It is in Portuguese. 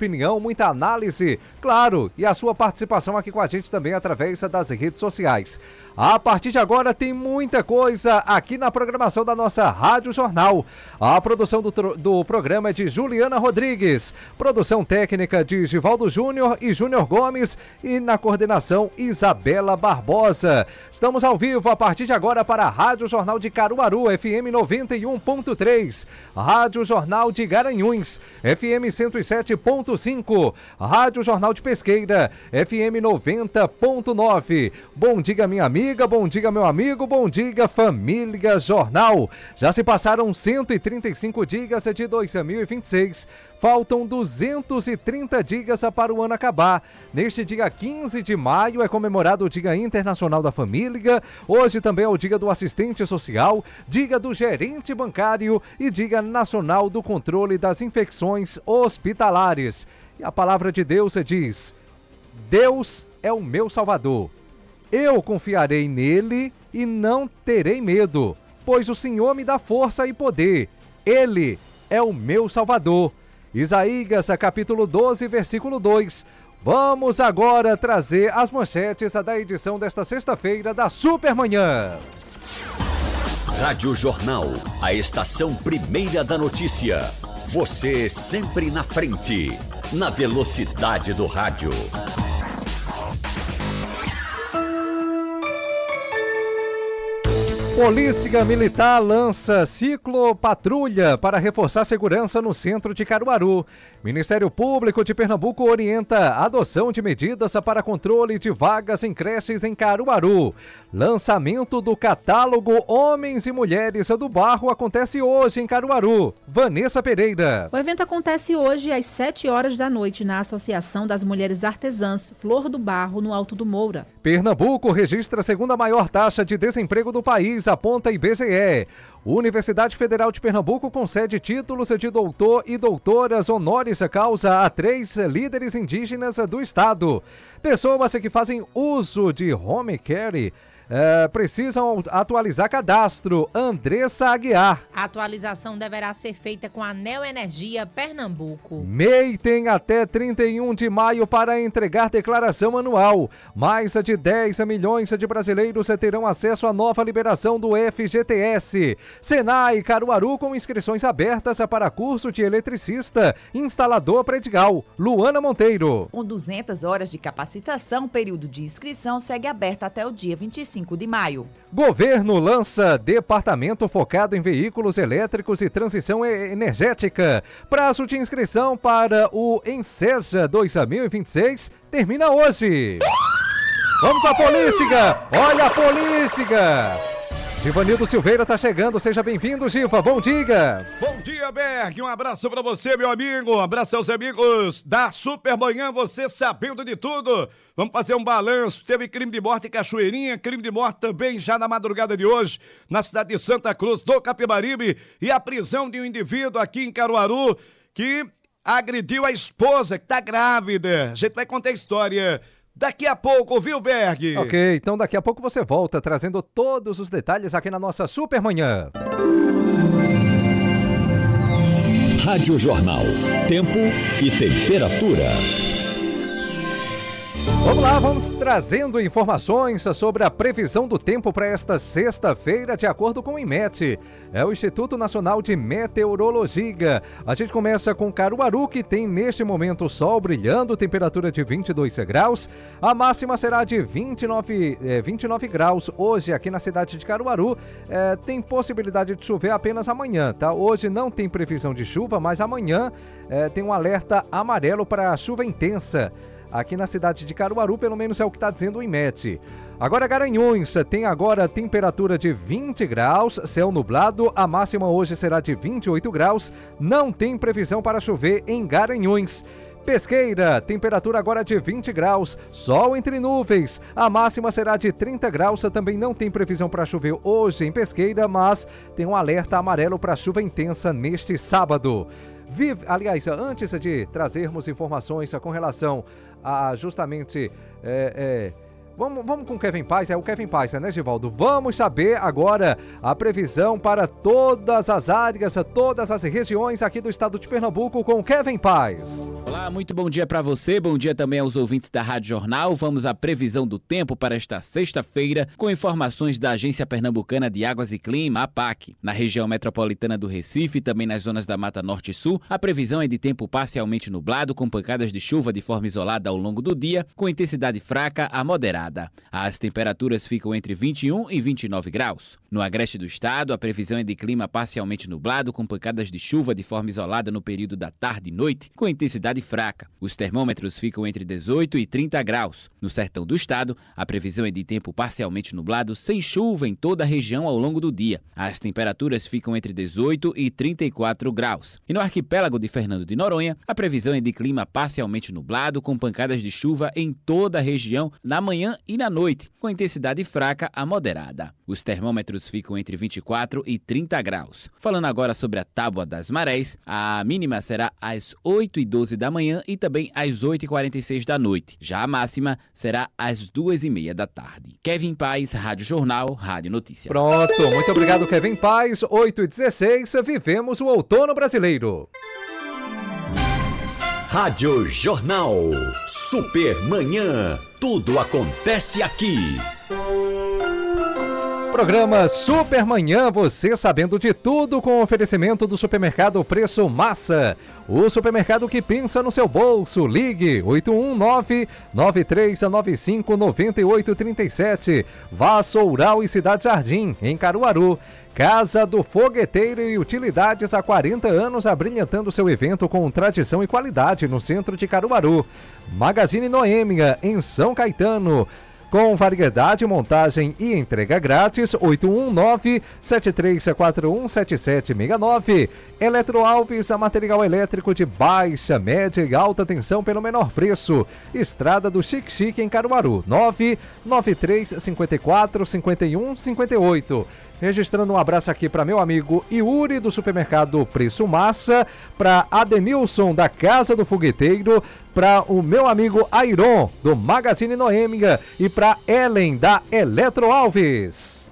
opinião, muita análise, claro, e a sua participação aqui com a gente também através das redes sociais. A partir de agora tem muita coisa aqui na programação da nossa Rádio Jornal. A produção do programa é de Juliana Rodrigues, produção técnica de Givaldo Júnior e Júnior Gomes e na coordenação Isabela Barbosa. Estamos ao vivo a partir de agora para a Rádio Jornal de Caruaru, FM 91.3, Rádio Jornal de Garanhuns, FM 107.5, Rádio Jornal de Pesqueira, FM 90.9. Bom dia, minha amiga, bom dia, meu amigo, bom dia, família Jornal. Já se passaram 135 dias de 2026. Faltam 230 dias para o ano acabar. Neste dia 15 de maio é comemorado o Dia Internacional da Família. Hoje também é o Dia do Assistente Social, Dia do Gerente Bancário e Dia Nacional do Controle das Infecções Hospitalares. E a palavra de Deus diz: Deus é o meu Salvador. Eu confiarei nele e não terei medo, pois o Senhor me dá força e poder. Ele é o meu Salvador. Isaías, capítulo 12, versículo 2. Vamos agora trazer as manchetes da edição desta sexta-feira da Supermanhã. Rádio Jornal, a estação primeira da notícia. Você sempre na frente, na velocidade do rádio. Polícia Militar lança ciclopatrulha para reforçar a segurança no centro de Caruaru. Ministério Público de Pernambuco orienta a adoção de medidas para controle de vagas em creches em Caruaru. Lançamento do catálogo Homens e Mulheres do Barro acontece hoje em Caruaru. Vanessa Pereira. O evento acontece hoje às 7 horas da noite na Associação das Mulheres Artesãs Flor do Barro, no Alto do Moura. Pernambuco registra a segunda maior taxa de desemprego do país, aponta IBGE. Universidade Federal de Pernambuco concede títulos de doutor e doutoras honoris causa a 3 líderes indígenas do estado. Pessoas que fazem uso de home care precisam atualizar cadastro. Andressa Aguiar. A atualização deverá ser feita com a Neoenergia Pernambuco. MEI tem até 31 de maio para entregar declaração anual. Mais de 10 milhões de brasileiros terão acesso à nova liberação do FGTS. Senai Caruaru com inscrições abertas para curso de eletricista, instalador predial. Luana Monteiro. Com 200 horas de capacitação, o período de inscrição segue aberto até o dia 25 de maio. Governo lança departamento focado em veículos elétricos e transição energética. Prazo de inscrição para o Enseja 2026 termina hoje. Vamos com a polícia! Olha a polícia! Givanildo Silveira tá chegando, seja bem-vindo, Giva, bom dia! Bom dia, Berg, um abraço pra você, meu amigo, um abraço aos amigos da Supermanhã, você sabendo de tudo. Vamos fazer um balanço, teve crime de morte em Cachoeirinha, crime de morte também já na madrugada de hoje, na cidade de Santa Cruz do Capibaribe, e a prisão de um indivíduo aqui em Caruaru que agrediu a esposa, que tá grávida. A gente vai contar a história daqui a pouco, viu, Berg? Ok, então daqui a pouco você volta trazendo todos os detalhes aqui na nossa Supermanhã. Rádio Jornal, tempo e temperatura. Vamos lá, vamos trazendo informações sobre a previsão do tempo para esta sexta-feira, de acordo com o IMET. É o Instituto Nacional de Meteorologia. A gente começa com Caruaru, que tem neste momento sol brilhando, temperatura de 22 graus. A máxima será de 29 graus. Hoje, aqui na cidade de Caruaru, tem possibilidade de chover apenas amanhã, tá? Hoje não tem previsão de chuva, mas amanhã tem um alerta amarelo para chuva intensa. Aqui na cidade de Caruaru, pelo menos é o que está dizendo o IMET. Agora Garanhuns tem agora temperatura de 20 graus, céu nublado, a máxima hoje será de 28 graus, não tem previsão para chover em Garanhuns. Pesqueira, temperatura agora de 20 graus, sol entre nuvens, a máxima será de 30 graus, também não tem previsão para chover hoje em Pesqueira, mas tem um alerta amarelo para chuva intensa neste sábado. Aliás, antes de trazermos informações com relação a justamente Vamos com o Kevin Paz, o Kevin Paz, né, Givaldo? Vamos saber agora a previsão para todas as áreas, todas as regiões aqui do estado de Pernambuco com o Kevin Paz. Olá, muito bom dia para você, bom dia também aos ouvintes da Rádio Jornal. Vamos à previsão do tempo para esta sexta-feira, com informações da Agência Pernambucana de Águas e Clima, APAC. Na região metropolitana do Recife e também nas zonas da Mata Norte e Sul, a previsão é de tempo parcialmente nublado, com pancadas de chuva de forma isolada ao longo do dia, com intensidade fraca a moderada. As temperaturas ficam entre 21 e 29 graus. No agreste do estado, a previsão é de clima parcialmente nublado, com pancadas de chuva de forma isolada no período da tarde e noite, com intensidade fraca. Os termômetros ficam entre 18 e 30 graus. No sertão do estado, a previsão é de tempo parcialmente nublado, sem chuva em toda a região ao longo do dia. As temperaturas ficam entre 18 e 34 graus. E no arquipélago de Fernando de Noronha, a previsão é de clima parcialmente nublado, com pancadas de chuva em toda a região na manhã e na noite, com intensidade fraca a moderada. Os termômetros ficam entre 24 e 30 graus. Falando agora sobre a tábua das marés, a mínima será às 8h12 da manhã e também às 8h46 da noite. Já a máxima será às 2h30 da tarde. Kevin Paz, Rádio Jornal, Rádio Notícia. Pronto, muito obrigado, Kevin Paz. 8h16, vivemos o outono brasileiro. Rádio Jornal. Supermanhã. Tudo acontece aqui. Programa Supermanhã, você sabendo de tudo, com oferecimento do supermercado Preço Massa. O supermercado que pensa no seu bolso. Ligue 819-9395-9837. Vassoural e Cidade Jardim, em Caruaru. Casa do Fogueteiro e Utilidades há 40 anos, abrilhantando seu evento com tradição e qualidade no centro de Caruaru. Magazine Noêmia, em São Caetano. Com variedade, montagem e entrega grátis, 819-7341-7769. Eletroalves, material elétrico de baixa, média e alta tensão pelo menor preço. Estrada do Chique Chique em Caruaru, 99354-5158. Registrando um abraço aqui para meu amigo Yuri, do supermercado Preço Massa, para Adenilson, da Casa do Fogueteiro, para o meu amigo Airon, do Magazine Noêmia, e para Ellen, da Eletroalves.